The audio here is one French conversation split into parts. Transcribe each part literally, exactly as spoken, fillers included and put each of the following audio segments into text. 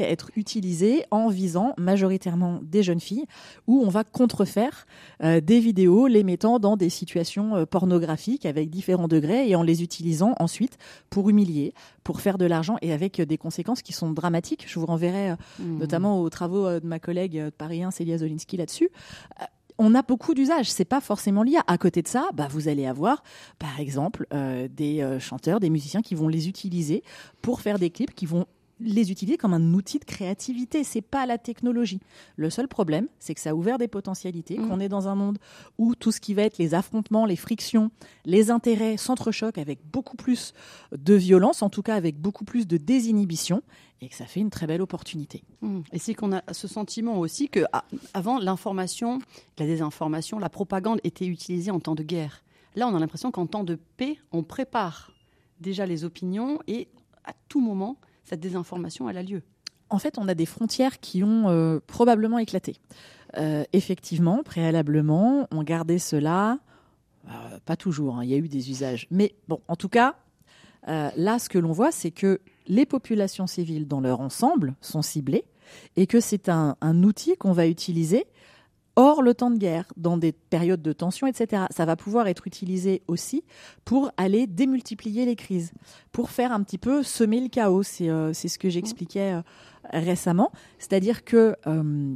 être utilisé en visant majoritairement des jeunes filles, où on va contrefaire euh, des vidéos les mettant dans des situations euh, pornographiques avec différents degrés et en les utilisant ensuite pour humilier, pour faire de l'argent et avec euh, des conséquences qui sont dramatiques. Je vous renverrai euh, mmh. notamment aux travaux euh, de ma collègue euh, de Paris un, Célia Zolinski, là-dessus. Euh, On a beaucoup d'usages, c'est pas forcément lié. À côté de ça, bah, vous allez avoir, par exemple, euh, des euh, chanteurs, des musiciens qui vont les utiliser pour faire des clips, qui vont les utiliser comme un outil de créativité. C'est pas la technologie. Le seul problème, c'est que ça a ouvert des potentialités, mmh. qu'on est dans un monde où tout ce qui va être les affrontements, les frictions, les intérêts s'entrechoquent avec beaucoup plus de violence, en tout cas avec beaucoup plus de désinhibition, et que ça fait une très belle opportunité. Mmh. Et c'est qu'on a ce sentiment aussi que ah, avant l'information, la désinformation, la propagande était utilisée en temps de guerre. Là, on a l'impression qu'en temps de paix, on prépare déjà les opinions et à tout moment, cette désinformation, elle a lieu. En fait, on a des frontières qui ont euh, probablement éclaté. Euh, effectivement, préalablement, on gardait cela, euh, pas toujours, hein, il y a eu des usages. Mais bon, en tout cas, euh, là, ce que l'on voit, c'est que les populations civiles dans leur ensemble sont ciblées et que c'est un, un outil qu'on va utiliser hors le temps de guerre, dans des périodes de tension, et cetera. Ça va pouvoir être utilisé aussi pour aller démultiplier les crises, pour faire un petit peu semer le chaos. C'est, euh, c'est ce que j'expliquais euh, récemment. C'est-à-dire que euh,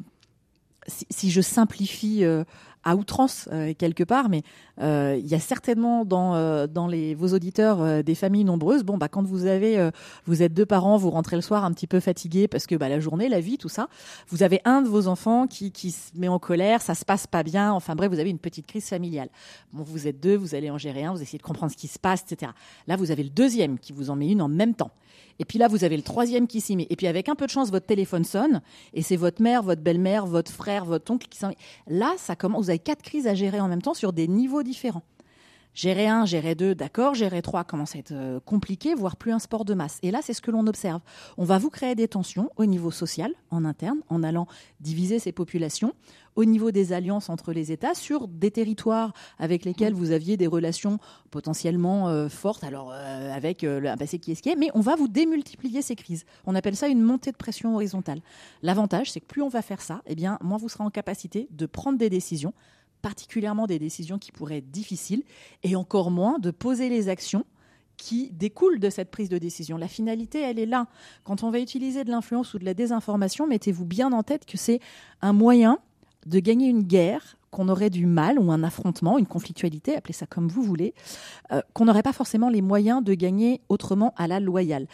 si, si je simplifie euh, à outrance euh, quelque part, mais euh, il y a certainement dans euh, dans les vos auditeurs euh, des familles nombreuses. Bon bah quand vous avez euh, vous êtes deux parents, vous rentrez le soir un petit peu fatigués parce que bah la journée, la vie, tout ça. Vous avez un de vos enfants qui qui se met en colère, ça se passe pas bien. Enfin bref, vous avez une petite crise familiale. Bon, vous êtes deux, vous allez en gérer un, vous essayez de comprendre ce qui se passe, et cetera. Là, vous avez le deuxième qui vous en met une en même temps. Et puis là, vous avez le troisième qui s'y met. Et puis avec un peu de chance, votre téléphone sonne et c'est votre mère, votre belle-mère, votre frère, votre oncle qui s'en met. Là, ça commence. Vous avez quatre crises à gérer en même temps sur des niveaux différents. Gérer un, gérer deux, d'accord. Gérer trois commence à être euh, compliqué, voire plus un sport de masse. Et là, c'est ce que l'on observe. On va vous créer des tensions au niveau social, en interne, en allant diviser ces populations, au niveau des alliances entre les États, sur des territoires avec lesquels vous aviez des relations potentiellement euh, fortes, alors euh, avec euh, un passé qui est ce qui est, mais on va vous démultiplier ces crises. On appelle ça une montée de pression horizontale. L'avantage, c'est que plus on va faire ça, eh bien, moins vous serez en capacité de prendre des décisions, particulièrement des décisions qui pourraient être difficiles, et encore moins de poser les actions qui découlent de cette prise de décision. La finalité, elle est là. Quand on va utiliser de l'influence ou de la désinformation, mettez-vous bien en tête que c'est un moyen de gagner une guerre qu'on aurait du mal, ou un affrontement, une conflictualité, appelez ça comme vous voulez, euh, qu'on n'aurait pas forcément les moyens de gagner autrement à la loyale.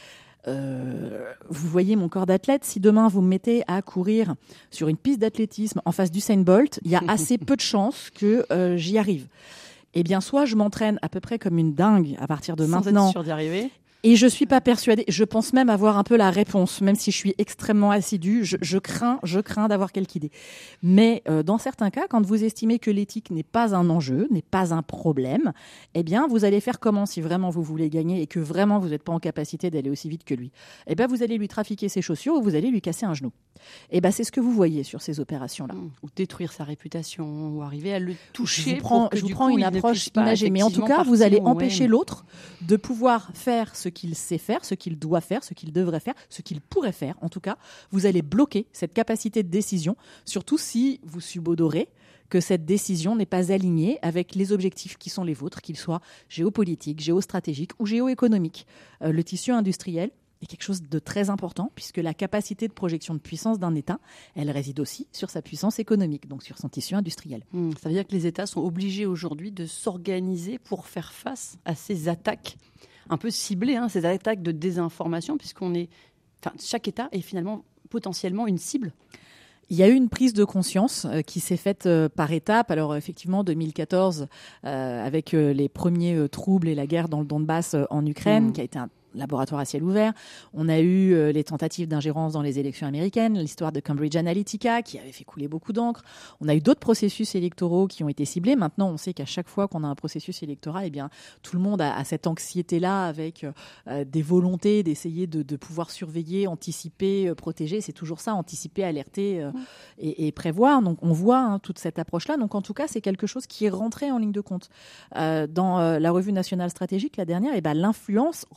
Euh, vous voyez mon corps d'athlète, si demain vous me mettez à courir sur une piste d'athlétisme en face d'Usain Bolt, il y a assez peu de chances que euh, j'y arrive. Eh bien, soit je m'entraîne à peu près comme une dingue à partir de Sans maintenant. être sûr d'y arriver. Et je suis pas persuadée. Je pense même avoir un peu la réponse, même si je suis extrêmement assidue. Je, je crains, je crains d'avoir quelque idée. Mais euh, dans certains cas, quand vous estimez que l'éthique n'est pas un enjeu, n'est pas un problème, eh bien, vous allez faire comment si vraiment vous voulez gagner et que vraiment vous n'êtes pas en capacité d'aller aussi vite que lui. Eh bien, vous allez lui trafiquer ses chaussures ou vous allez lui casser un genou. Eh bien, c'est ce que vous voyez sur ces opérations-là. Mmh. Ou détruire sa réputation, ou arriver à le toucher. Je vous prends, pour que, je vous du prends coup, une approche imagée, mais en tout cas, vous allez empêcher l'autre de pouvoir faire ce qu'il sait faire, ce qu'il doit faire, ce qu'il devrait faire, ce qu'il pourrait faire. En tout cas, vous allez bloquer cette capacité de décision, surtout si vous subodorez que cette décision n'est pas alignée avec les objectifs qui sont les vôtres, qu'ils soient géopolitiques, géostratégiques ou géoéconomiques. Euh, le tissu industriel est quelque chose de très important, puisque la capacité de projection de puissance d'un État, elle réside aussi sur sa puissance économique, donc sur son tissu industriel. Mmh, ça veut dire que les États sont obligés aujourd'hui de s'organiser pour faire face à ces attaques un peu ciblées, hein, ces attaques de désinformation, puisqu'on est, enfin, chaque État est finalement potentiellement une cible. Il y a eu une prise de conscience euh, qui s'est faite euh, par étapes. Alors effectivement, deux mille quatorze, euh, avec euh, les premiers euh, troubles et la guerre dans le Donbass euh, en Ukraine, mmh. qui a été un laboratoire à ciel ouvert. On a eu euh, les tentatives d'ingérence dans les élections américaines, l'histoire de Cambridge Analytica qui avait fait couler beaucoup d'encre. On a eu d'autres processus électoraux qui ont été ciblés. Maintenant, on sait qu'à chaque fois qu'on a un processus électoral, eh bien, tout le monde a, a cette anxiété-là avec euh, des volontés d'essayer de, de pouvoir surveiller, anticiper, euh, protéger. C'est toujours ça, anticiper, alerter euh, mmh. et, et prévoir. Donc, on voit hein, toute cette approche-là. Donc, en tout cas, c'est quelque chose qui est rentré en ligne de compte. Euh, dans euh, la revue nationale stratégique, la dernière, eh ben, l'influence rentre dans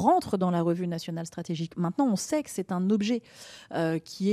dans la revue nationale stratégique. Maintenant, on sait que c'est un objet euh, qui est